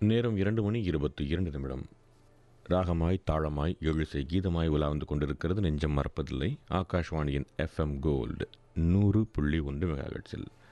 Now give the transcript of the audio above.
நேரம் 2:22 ராகமாய் தாளமாய் எழுசை கீதமாய் உலா கொண்டிருக்கிறது. நெஞ்சம் மறப்பதில்லை. ஆகாஷ்வாணியின் FM கோல்டு 100.1 மெகாஹெர்ட்ஸில்